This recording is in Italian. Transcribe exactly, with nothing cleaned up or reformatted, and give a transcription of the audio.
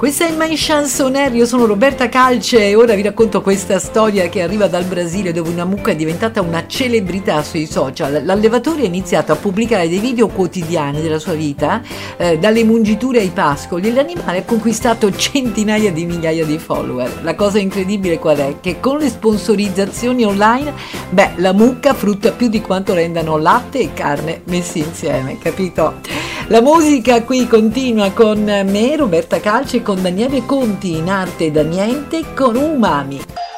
Questa è My Chansoner, io sono Roberta Calce e ora vi racconto questa storia che arriva dal Brasile, dove una mucca è diventata una celebrità sui social. L'allevatore ha iniziato a pubblicare dei video quotidiani della sua vita, eh, dalle mungiture ai pascoli, e l'animale ha conquistato centinaia di migliaia di follower. La cosa incredibile qual è? Che con le sponsorizzazioni online, beh, la mucca frutta più di quanto rendano latte e carne messi insieme, capito? La musica qui continua con me, Roberta Calce, con Daniele Conti in Arte da Niente con Umami.